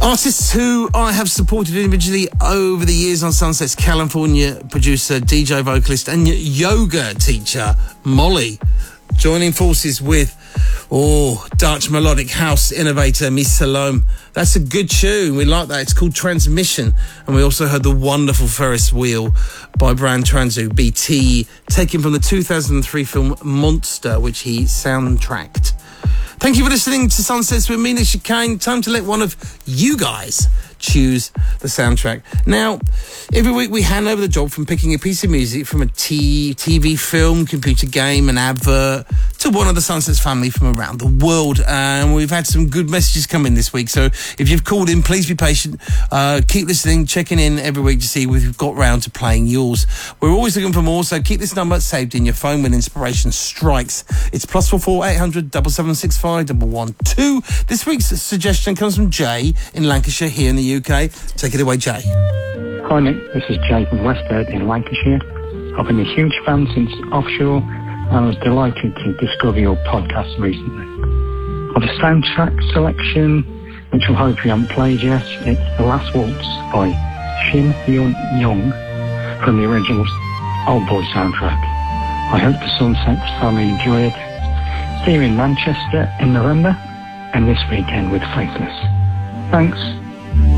Artists who I have supported individually over the years on Sunsets: California producer, DJ, vocalist and yoga teacher Molly, joining forces with Dutch melodic house innovator Miss Salome. That's a good tune. We like that. It's called Transmission. And we also heard the wonderful Ferris Wheel by Brand Transu, BT, taken from the 2003 film Monster, which he soundtracked. Thank you for listening to Sunsets with me, Nick Chicane. Time to let one of you guys choose the soundtrack. Now, every week we hand over the job from picking a piece of music from a TV, film, computer game, an advert, to one of the Sunsets family from around the world. And we've had some good messages come in this week. So if you've called in, please be patient. Keep listening, checking in every week to see if we've got round to playing yours. We're always looking for more, so keep this number saved in your phone when inspiration strikes. It's +44 800 7765 112. This week's suggestion comes from Jay in Lancashire here in the UK. Take it away, Jay. Hi Nick, this is Jay from Westford in Lancashire. I've been a huge fan since Offshore, and I was delighted to discover your podcast recently. For the soundtrack selection, which I hope you haven't played yet, it's The Last Waltz by Shin Young from the original Old Boy soundtrack. I hope the Sunsets family enjoy it. See you in Manchester in November, and this weekend with Faithless. Thanks.